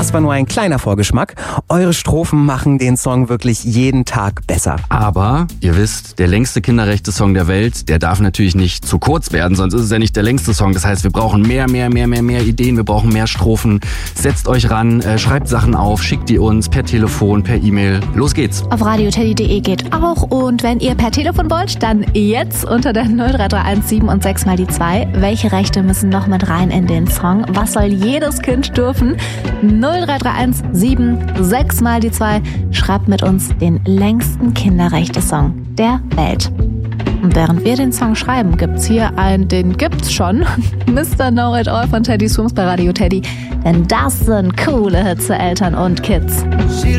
das war nur ein kleiner Vorgeschmack. Eure Strophen machen den Song wirklich jeden Tag besser. Aber, ihr wisst, der längste Kinderrechte-Song der Welt, der darf natürlich nicht zu kurz werden, sonst ist es ja nicht der längste Song. Das heißt, wir brauchen mehr Ideen, wir brauchen mehr Strophen. Setzt euch ran, schreibt Sachen auf, schickt die uns per Telefon, per E-Mail. Los geht's. Auf radioteddy.de geht auch. Und wenn ihr per Telefon wollt, dann jetzt unter der 0331 7 und 6 mal die 2. Welche Rechte müssen noch mit rein in den Song? Was soll jedes Kind dürfen? 0331 7 6 mal die 2. Schreibt mit uns den längsten Kinderrechte-Song der Welt. Und während wir den Song schreiben, gibt's hier den gibt's schon, Mr. Know It All von Teddy Swims bei Radio Teddy. Denn das sind coole Hits für Eltern und Kids.